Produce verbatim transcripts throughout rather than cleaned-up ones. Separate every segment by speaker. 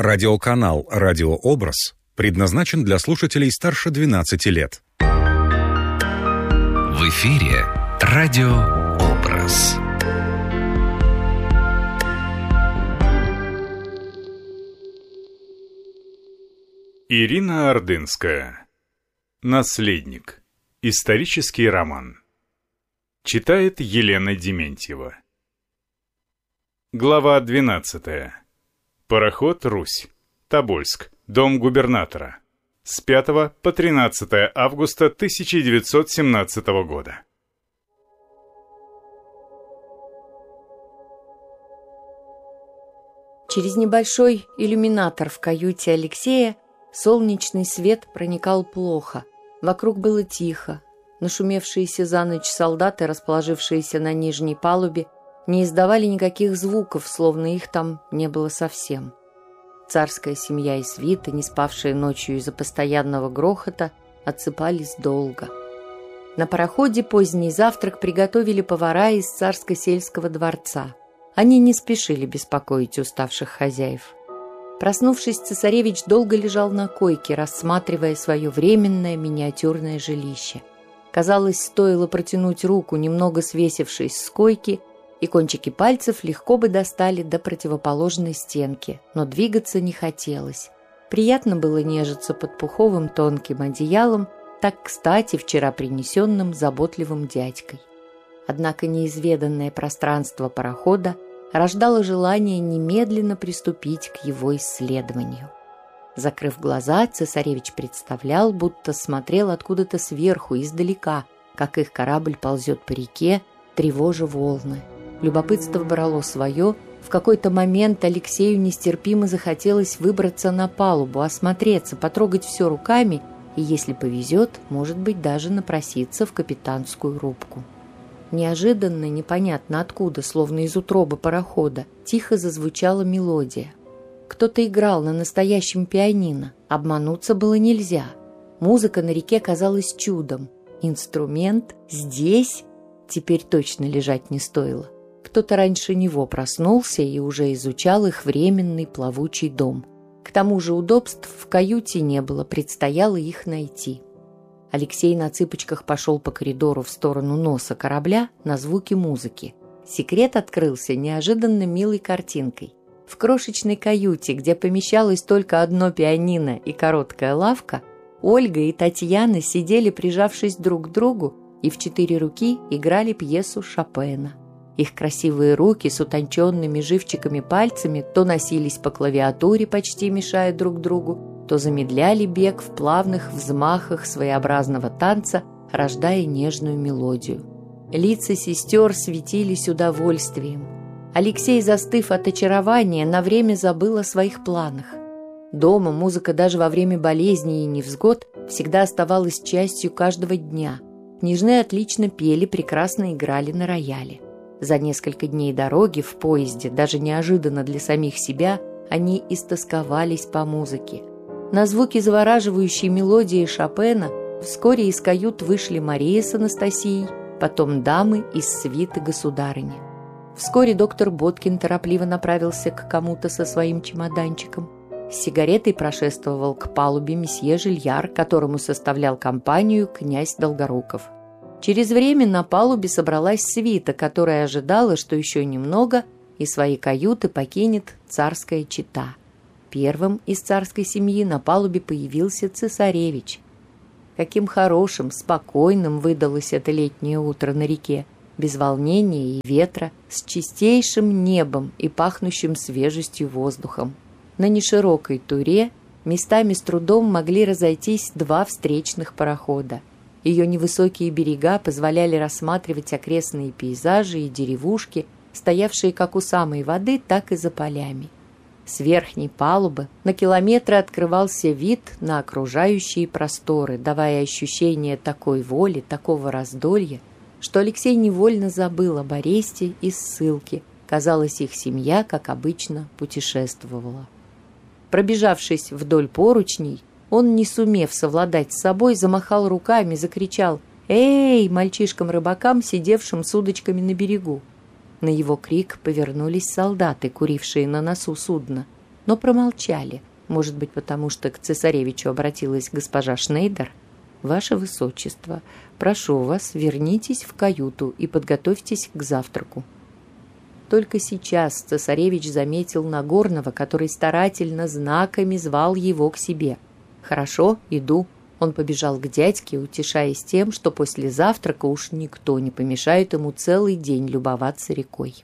Speaker 1: Радиоканал «Радиообраз» предназначен для слушателей старше двенадцати лет.
Speaker 2: В эфире «Радиообраз».
Speaker 3: Ирина Ордынская. Наследник. Исторический роман. Читает Елена Дементьева. Глава двенадцатая. Пароход «Русь». Тобольск. Дом губернатора. С пятого по тринадцатое августа тысяча девятьсот семнадцатого года.
Speaker 4: Через небольшой иллюминатор в каюте Алексея солнечный свет проникал плохо. Вокруг было тихо. Нашумевшиеся за ночь солдаты, расположившиеся на нижней палубе, не издавали никаких звуков, словно их там не было совсем. Царская семья и свита, не спавшие ночью из-за постоянного грохота, отсыпались долго. На пароходе поздний завтрак приготовили повара из царско-сельского дворца. Они не спешили беспокоить уставших хозяев. Проснувшись, цесаревич долго лежал на койке, рассматривая свое временное миниатюрное жилище. Казалось, стоило протянуть руку, немного свесившись с койки, и кончики пальцев легко бы достали до противоположной стенки, но двигаться не хотелось. Приятно было нежиться под пуховым тонким одеялом, так кстати вчера принесенным заботливым дядькой. Однако неизведанное пространство парохода рождало желание немедленно приступить к его исследованию. Закрыв глаза, цесаревич представлял, будто смотрел откуда-то сверху, издалека, как их корабль ползет по реке, тревожа волны. Любопытство брало свое. В какой-то момент Алексею нестерпимо захотелось выбраться на палубу, осмотреться, потрогать все руками и, если повезет, может быть, даже напроситься в капитанскую рубку. Неожиданно, непонятно откуда, словно из утробы парохода, тихо зазвучала мелодия. Кто-то играл на настоящем пианино. Обмануться было нельзя. Музыка на реке казалась чудом. Инструмент здесь теперь точно лежать не стоило. Кто-то раньше него проснулся и уже изучал их временный плавучий дом. К тому же удобств в каюте не было, предстояло их найти. Алексей на цыпочках пошел по коридору в сторону носа корабля на звуки музыки. Секрет открылся неожиданно милой картинкой. В крошечной каюте, где помещалось только одно пианино и короткая лавка, Ольга и Татьяна сидели, прижавшись друг к другу, и в четыре руки играли пьесу Шопена. Их красивые руки с утонченными живчиками пальцами то носились по клавиатуре, почти мешая друг другу, то замедляли бег в плавных взмахах своеобразного танца, рождая нежную мелодию. Лица сестер светились удовольствием. Алексей, застыв от очарования, на время забыл о своих планах. Дома музыка даже во время болезней и невзгод всегда оставалась частью каждого дня. Княжны отлично пели, прекрасно играли на рояле. За несколько дней дороги в поезде, даже неожиданно для самих себя, они истосковались по музыке. На звуки завораживающей мелодии Шопена вскоре из кают вышли Мария с Анастасией, потом дамы из свиты государыни. Вскоре доктор Боткин торопливо направился к кому-то со своим чемоданчиком. С сигаретой прошествовал к палубе месье Жильяр, которому составлял компанию князь Долгоруков. Через время на палубе собралась свита, которая ожидала, что еще немного, и свои каюты покинет царская чета. Первым из царской семьи на палубе появился цесаревич. Каким хорошим, спокойным выдалось это летнее утро на реке, без волнения и ветра, с чистейшим небом и пахнущим свежестью воздухом. На неширокой туре местами с трудом могли разойтись два встречных парохода. Ее невысокие берега позволяли рассматривать окрестные пейзажи и деревушки, стоявшие как у самой воды, так и за полями. С верхней палубы на километры открывался вид на окружающие просторы, давая ощущение такой воли, такого раздолья, что Алексей невольно забыл об аресте и ссылке. Казалось, их семья, как обычно, путешествовала. Пробежавшись вдоль поручней, он, не сумев совладать с собой, замахал руками, закричал «Эй!» мальчишкам-рыбакам, сидевшим с удочками на берегу. На его крик повернулись солдаты, курившие на носу судна. но промолчали, может быть, потому что к цесаревичу обратилась госпожа Шнейдер. «Ваше Высочество, прошу вас, вернитесь в каюту и подготовьтесь к завтраку». Только сейчас цесаревич заметил Нагорного, который старательно знаками звал его к себе. «Хорошо, иду». Он побежал к дядьке, утешаясь тем, что после завтрака уж никто не помешает ему целый день любоваться рекой.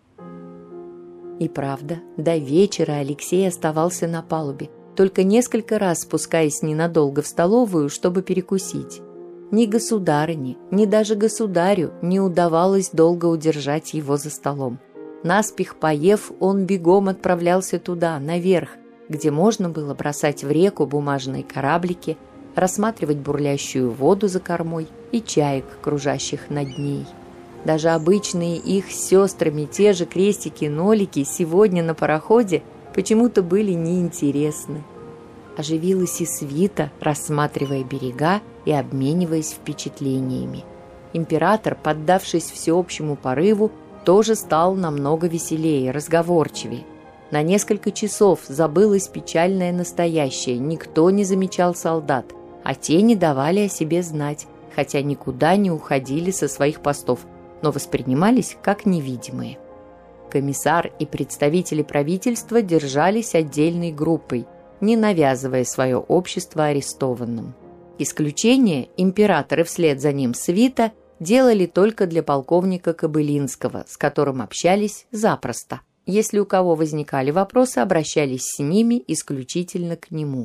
Speaker 4: И правда, до вечера Алексей оставался на палубе, только несколько раз спускаясь ненадолго в столовую, чтобы перекусить. Ни государыне, ни даже государю не удавалось долго удержать его за столом. Наспех поев, он бегом отправлялся туда, наверх, где можно было бросать в реку бумажные кораблики, рассматривать бурлящую воду за кормой и чаек, кружащих над ней. Даже обычные их с сестрами те же крестики-нолики сегодня на пароходе почему-то были неинтересны. Оживилась и свита, рассматривая берега и обмениваясь впечатлениями. Император, поддавшись всеобщему порыву, тоже стал намного веселее, разговорчивее. На несколько часов забылось печальное настоящее, никто не замечал солдат, а те не давали о себе знать, хотя никуда не уходили со своих постов, но воспринимались как невидимые. Комиссар и представители правительства держались отдельной группой, не навязывая свое общество арестованным. Исключение император и вслед за ним свита делали только для полковника Кобылинского, с которым общались запросто. Если у кого возникали вопросы, обращались с ними исключительно к нему.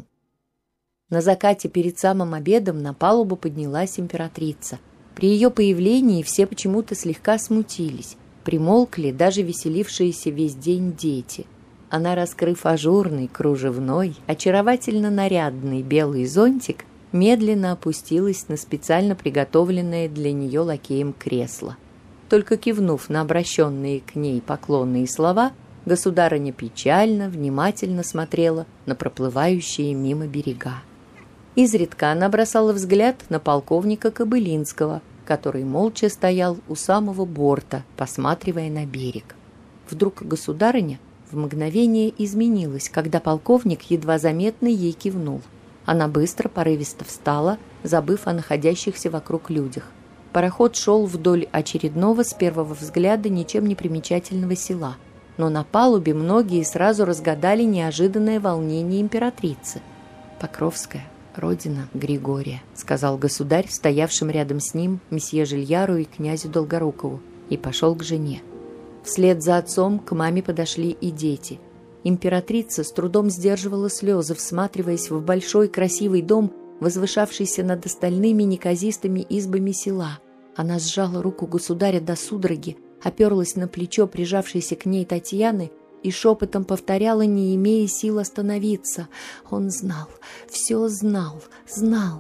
Speaker 4: На закате перед самым обедом на палубу поднялась императрица. При ее появлении все почему-то слегка смутились, примолкли даже веселившиеся весь день дети. Она, раскрыв ажурный, кружевной, очаровательно нарядный белый зонтик, медленно опустилась на специально приготовленное для нее лакеем кресло. Только кивнув на обращенные к ней поклонные слова, государыня печально, внимательно смотрела на проплывающие мимо берега. Изредка она бросала взгляд на полковника Кобылинского, который молча стоял у самого борта, посматривая на берег. Вдруг государыня в мгновение изменилась, когда полковник едва заметно ей кивнул. Она быстро, порывисто встала, забыв о находящихся вокруг людях. Пароход шел вдоль очередного, с первого взгляда, ничем не примечательного села. Но на палубе многие сразу разгадали неожиданное волнение императрицы. «Покровская, родина Григория», — сказал государь, стоявшим рядом с ним, месье Жильяру и князю Долгорукову, и пошел к жене. Вслед за отцом к маме подошли и дети. Императрица с трудом сдерживала слезы, всматриваясь в большой красивый дом, возвышавшийся над остальными неказистыми избами села. Она сжала руку государя до судороги, оперлась на плечо прижавшейся к ней Татьяны и шепотом повторяла, не имея сил остановиться: «Он знал, все знал, знал».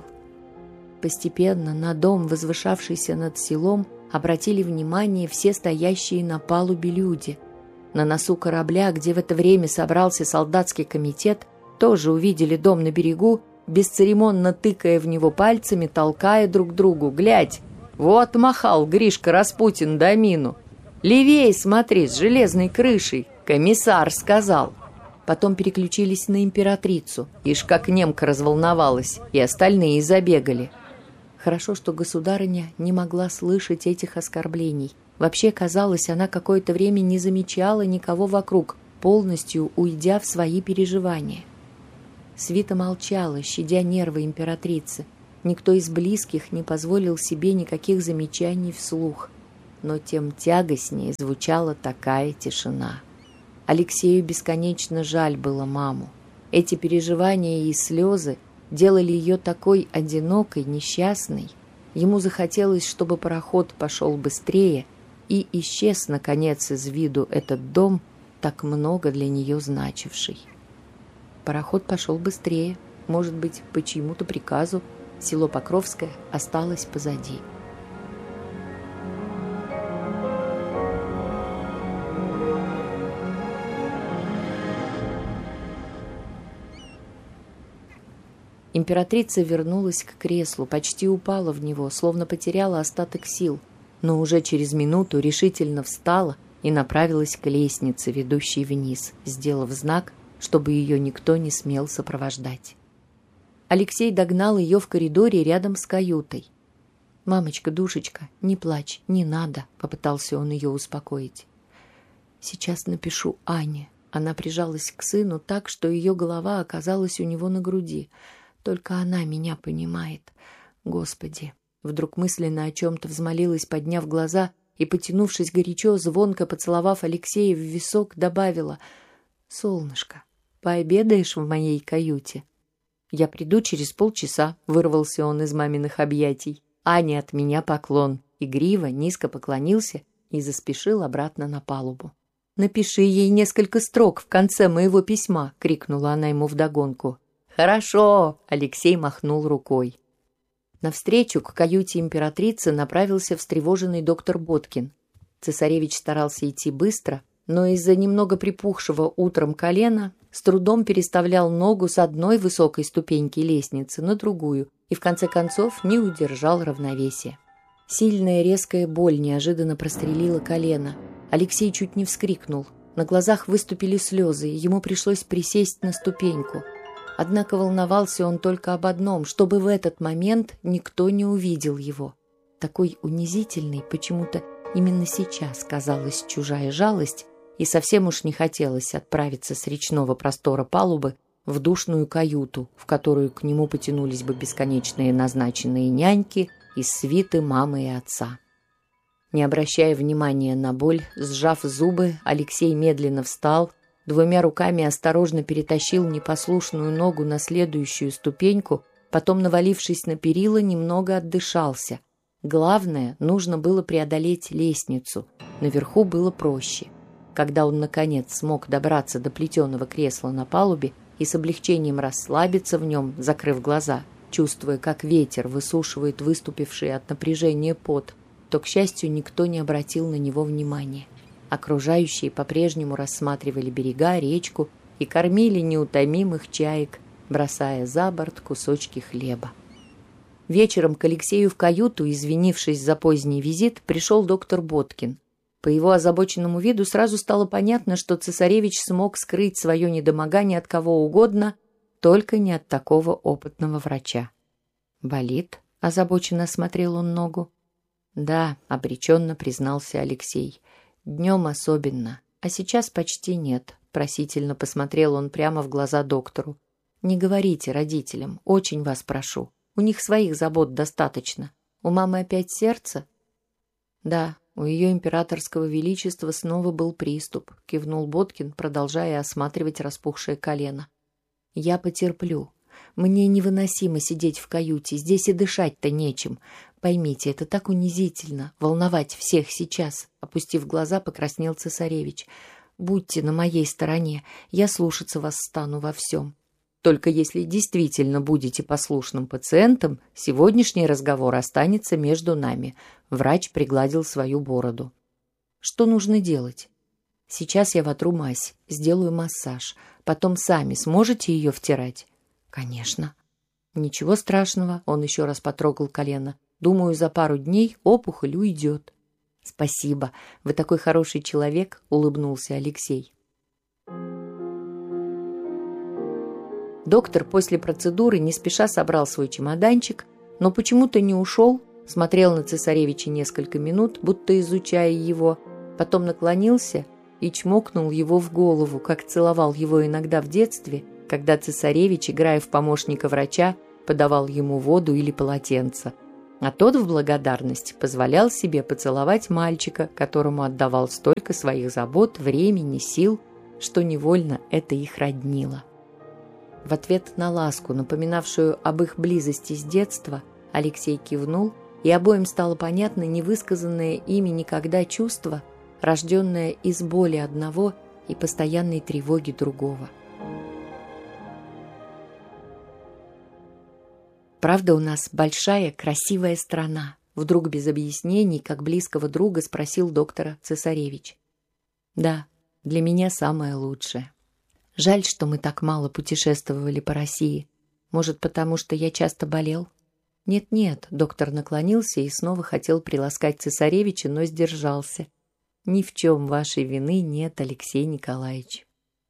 Speaker 4: Постепенно на дом, возвышавшийся над селом, обратили внимание все стоящие на палубе люди. На носу корабля, где в это время собрался солдатский комитет, тоже увидели дом на берегу, бесцеремонно тыкая в него пальцами, толкая друг другу: «Глядь, вот махал Гришка Распутин домину! Левей смотри, с железной крышей! Комиссар сказал!» Потом переключились на императрицу. Ишь, как немка разволновалась, и остальные забегали. Хорошо, что государыня не могла слышать этих оскорблений. Вообще, казалось, она какое-то время не замечала никого вокруг, полностью уйдя в свои переживания. Свита молчала, щадя нервы императрицы. Никто из близких не позволил себе никаких замечаний вслух. Но тем тягостнее звучала такая тишина. Алексею бесконечно жаль было маму. Эти переживания и слезы делали ее такой одинокой, несчастной. Ему захотелось, чтобы пароход пошел быстрее, и исчез, наконец, из виду этот дом, так много для нее значивший. Пароход пошел быстрее, может быть, по чьему-то приказу. Село Покровское осталось позади. Императрица вернулась к креслу, почти упала в него, словно потеряла остаток сил, но уже через минуту решительно встала и направилась к лестнице, ведущей вниз, сделав знак чтобы ее никто не смел сопровождать. Алексей догнал ее в коридоре рядом с каютой. «Мамочка, душечка, не плачь, не надо», — попытался он ее успокоить. «Сейчас напишу Ане». Она прижалась к сыну так, что ее голова оказалась у него на груди. «Только она меня понимает. Господи!» Вдруг мысленно о чем-то взмолилась, подняв глаза, и, потянувшись горячо, звонко поцеловав Алексея в висок, добавила: «Солнышко, пообедаешь в моей каюте?» «Я приду через полчаса», — вырвался он из маминых объятий. Ане от меня поклон. Игриво, низко поклонился и заспешил обратно на палубу. «Напиши ей несколько строк в конце моего письма», — крикнула она ему вдогонку. «Хорошо», — Алексей махнул рукой. Навстречу к каюте императрицы направился встревоженный доктор Боткин. Цесаревич старался идти быстро, но из-за немного припухшего утром колена с трудом переставлял ногу с одной высокой ступеньки лестницы на другую и в конце концов не удержал равновесия. Сильная резкая боль неожиданно прострелила колено. Алексей чуть не вскрикнул. На глазах выступили слезы, и ему пришлось присесть на ступеньку. Однако волновался он только об одном, чтобы в этот момент никто не увидел его. Такой унизительной почему-то именно сейчас казалась чужая жалость, и совсем уж не хотелось отправиться с речного простора палубы в душную каюту, в которую к нему потянулись бы бесконечные назначенные няньки из свиты мамы и отца. Не обращая внимания на боль, сжав зубы, Алексей медленно встал, двумя руками осторожно перетащил непослушную ногу на следующую ступеньку, потом, навалившись на перила, немного отдышался. Главное, нужно было преодолеть лестницу. Наверху было проще. Когда он, наконец, смог добраться до плетеного кресла на палубе и с облегчением расслабиться в нем, закрыв глаза, чувствуя, как ветер высушивает выступивший от напряжения пот, то, к счастью, никто не обратил на него внимания. Окружающие по-прежнему рассматривали берега, речку и кормили неутомимых чаек, бросая за борт кусочки хлеба. Вечером к Алексею в каюту, извинившись за поздний визит, пришел доктор Боткин. По его озабоченному виду сразу стало понятно, что цесаревич смог скрыть свое недомогание от кого угодно, только не от такого опытного врача. «Болит?» — озабоченно осмотрел он ногу. «Да», — обреченно признался Алексей. «Днем особенно, а сейчас почти нет», — просительно посмотрел он прямо в глаза доктору. «Не говорите родителям, очень вас прошу. У них своих забот достаточно. У мамы опять сердце?» «Да, у ее императорского величества снова был приступ», — кивнул Боткин, продолжая осматривать распухшее колено. «Я потерплю. Мне невыносимо сидеть в каюте, здесь и дышать-то нечем. Поймите, это так унизительно, волновать всех сейчас», — опустив глаза, покраснел цесаревич. «Будьте на моей стороне, я слушаться вас стану во всем. Только если действительно будете послушным пациентом, сегодняшний разговор останется между нами». Врач пригладил свою бороду. «Что нужно делать?» «Сейчас я вотру мазь, сделаю массаж. Потом сами сможете ее втирать?» «Конечно». «Ничего страшного», — он еще раз потрогал колено. «Думаю, за пару дней опухоль уйдет». «Спасибо, вы такой хороший человек», — улыбнулся Алексей. Доктор после процедуры не спеша собрал свой чемоданчик, но почему-то не ушел, смотрел на цесаревича несколько минут, будто изучая его, потом наклонился и чмокнул его в голову, как целовал его иногда в детстве, когда цесаревич, играя в помощника врача, подавал ему воду или полотенце. А тот в благодарность позволял себе поцеловать мальчика, которому отдавал столько своих забот, времени, сил, что невольно это их роднило. В ответ на ласку, напоминавшую об их близости с детства, Алексей кивнул, и обоим стало понятно невысказанное ими никогда чувство, рожденное из боли одного и постоянной тревоги другого. «Правда, у нас большая, красивая страна?» Вдруг без объяснений, как близкого друга, спросил доктора цесаревич. «Да, для меня самое лучшее. Жаль, что мы так мало путешествовали по России. Может, потому что я часто болел?» «Нет-нет», — доктор наклонился и снова хотел приласкать цесаревича, но сдержался. «Ни в чем вашей вины нет, Алексей Николаевич».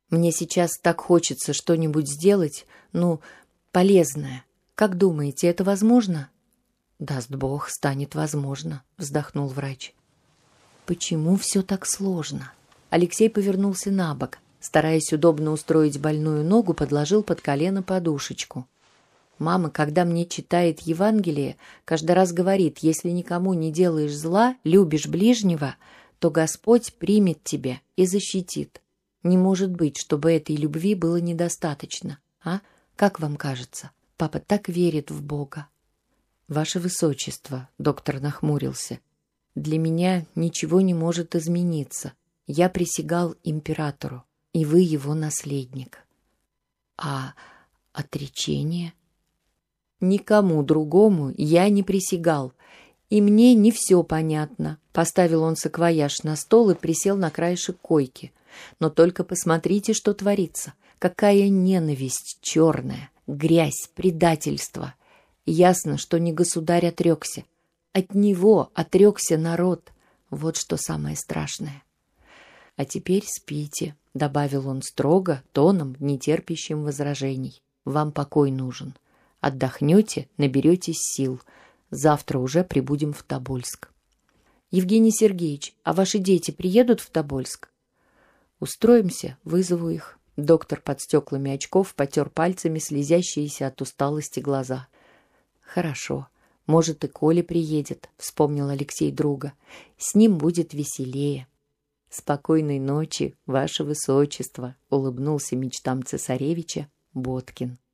Speaker 4: Мне сейчас так хочется что-нибудь сделать, ну, полезное. Как думаете, это возможно?» «Даст Бог, станет возможно», — вздохнул врач. «Почему все так сложно?» Алексей повернулся на бок, стараясь удобно устроить больную ногу, подложил под колено подушечку. «Мама, когда мне читает Евангелие, каждый раз говорит, если никому не делаешь зла, любишь ближнего, то Господь примет тебя и защитит. Не может быть, чтобы этой любви было недостаточно, а? Как вам кажется? Папа так верит в Бога». «Ваше Высочество», — доктор нахмурился, — «для меня ничего не может измениться. Я присягал императору, и вы его наследник». «А отречение?» «Никому другому я не присягал, и мне не все понятно». Поставил он саквояж на стол и присел на краешек койки. «Но только посмотрите, что творится. Какая ненависть черная, грязь, предательство. Ясно, что не государь отрекся. От него отрекся народ. Вот что самое страшное. А теперь спите», — добавил он строго, тоном, нетерпящим возражений. «Вам покой нужен. Отдохнете, наберетесь сил. Завтра уже прибудем в Тобольск». «Евгений Сергеевич, а ваши дети приедут в Тобольск?» «Устроимся, вызову их». Доктор под стеклами очков потер пальцами слезящиеся от усталости глаза. «Хорошо. Может, и Коля приедет», — вспомнил Алексей друга. «С ним будет веселее». «Спокойной ночи, ваше высочество», — улыбнулся мечтам цесаревича Боткин.